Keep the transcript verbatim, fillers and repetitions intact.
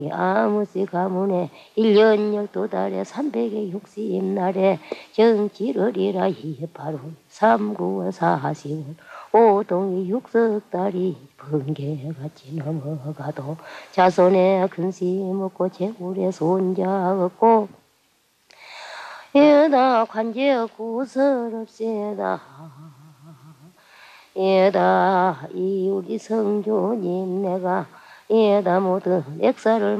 아무시 가문에 일 년 열두 달에 삼백의 육십 날에 정칠월이라 이에 바로 삼구월 사시월 오동이 육석달이 번개같이 넘어가도 자손의 근심 없고 재물의 손자 없고 여다 관제 구설 없세다. 예다 이 우리 성주님 내가 예다 모든 역사를